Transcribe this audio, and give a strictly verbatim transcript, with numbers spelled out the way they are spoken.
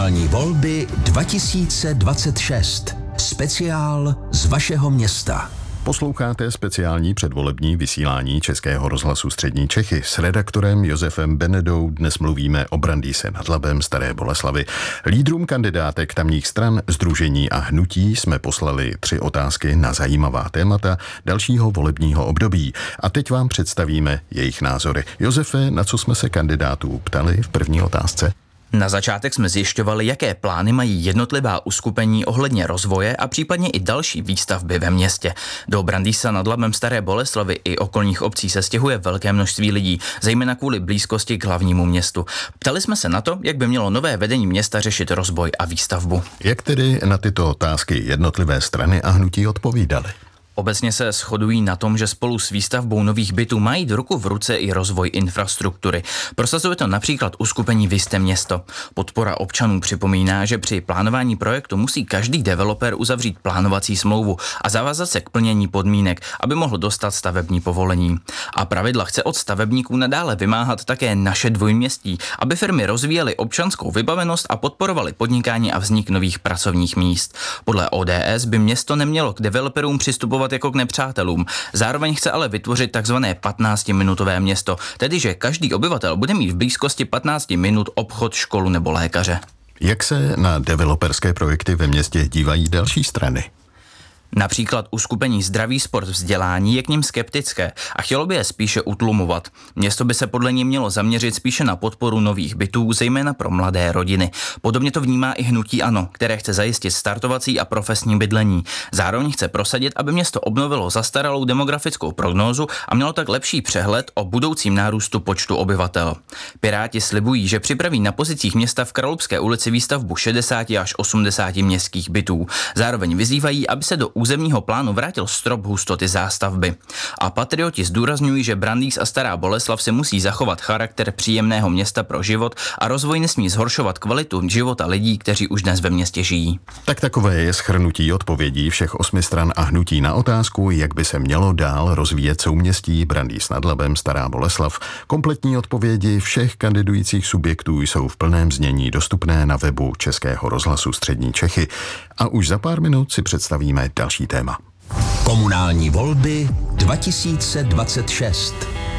Komunální volby dva tisíce dvacet šest. Speciál z vašeho města. Posloucháte speciální předvolební vysílání Českého rozhlasu Střední Čechy. S redaktorem Josefem Benedou dnes mluvíme o Brandýse nad Labem, Staré Boleslavi. Lídrům kandidátek tamních stran, sdružení a hnutí jsme poslali tři otázky na zajímavá témata dalšího volebního období. A teď vám představíme jejich názory. Josefe, na co jsme se kandidátů ptali v první otázce? Na začátek jsme zjišťovali, jaké plány mají jednotlivá uskupení ohledně rozvoje a případně i další výstavby ve městě. Do Brandýsa nad Labem, Staré Boleslavy i okolních obcí se stěhuje velké množství lidí, zejména kvůli blízkosti k hlavnímu městu. Ptali jsme se na to, jak by mělo nové vedení města řešit rozvoj a výstavbu. Jak tedy na tyto otázky jednotlivé strany a hnutí odpovídaly? Obecně se shodují na tom, že spolu s výstavbou nových bytů mají do ruku v ruce i rozvoj infrastruktury. Prosazuje to například uskupení Vyste město. Podpora občanů připomíná, že při plánování projektu musí každý developer uzavřít plánovací smlouvu a zavázat se k plnění podmínek, aby mohl dostat stavební povolení. A pravidla chce od stavebníků nadále vymáhat také naše dvojměstí, aby firmy rozvíjely občanskou vybavenost a podporovaly podnikání a vznik nových pracovních míst. Podle O D S by město nemělo k developerům přistupovat jako k nepřátelům. Zároveň chce ale vytvořit takzvané patnáctiminutové město, tedy že každý obyvatel bude mít v blízkosti patnáct minut obchod, školu nebo lékaře. Jak se na developerské projekty ve městě dívají další strany? Například uskupení Zdravý sport vzdělání je k nim skeptické a chtělo by je spíše utlumovat. Město by se podle ní mělo zaměřit spíše na podporu nových bytů, zejména pro mladé rodiny. Podobně to vnímá i hnutí ANO, které chce zajistit startovací a profesní bydlení. Zároveň chce prosadit, aby město obnovilo zastaralou demografickou prognózu a mělo tak lepší přehled o budoucím nárůstu počtu obyvatel. Piráti slibují, že připraví na pozicích města v Kralupské ulici výstavbu šedesát až osmdesát městských bytů. Zároveň vyzývají, aby se do územního plánu vrátil strop hustoty zástavby. A patrioti zdůrazňují, že Brandýs a Stará Boleslav se musí zachovat charakter příjemného města pro život a rozvoj nesmí zhoršovat kvalitu života lidí, kteří už dnes ve městě žijí. Tak takové je shrnutí odpovědí všech osmi stran a hnutí na otázku, jak by se mělo dál rozvíjet souměstí Brandýs nad Labem, Stará Boleslav. Kompletní odpovědi všech kandidujících subjektů jsou v plném znění dostupné na webu Českého rozhlasu Střední Čechy. A už za pár minut si představíme další téma. Komunální volby dva tisíce dvacet šest.